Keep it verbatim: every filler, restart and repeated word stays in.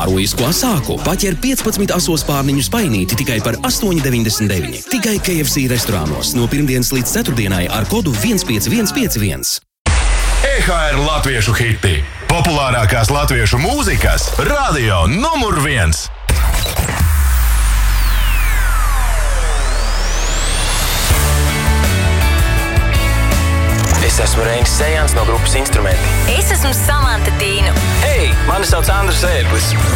Pārojisko asāku paķer piecpadsmit asos pārniņu spainīti tikai par astoņi deviņdesmit deviņi. Tikai K F C restorānos no pirmdienas līdz ceturtdienai ar kodu viens pieci viens pieci viens. E H R latviešu hiti. Populārākās latviešu mūzikas radio numur viens. Es esmu Reinis Sejans no grupas Instrumenti. Es esmu Samanta Tīnu. Hei, mani sauc Andris Ērglis.